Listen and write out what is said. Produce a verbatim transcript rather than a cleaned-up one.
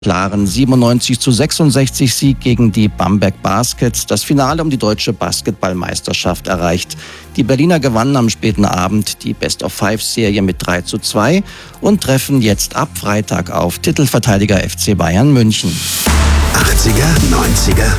Klaren siebenundneunzig zu sechsundsechzig Sieg gegen die Bamberg Baskets das Finale um die deutsche Basketballmeisterschaft erreicht. Die Berliner gewannen am späten Abend die Best-of-Five-Serie mit drei zu zwei und treffen jetzt ab Freitag auf Titelverteidiger F C Bayern München. achtziger, neunziger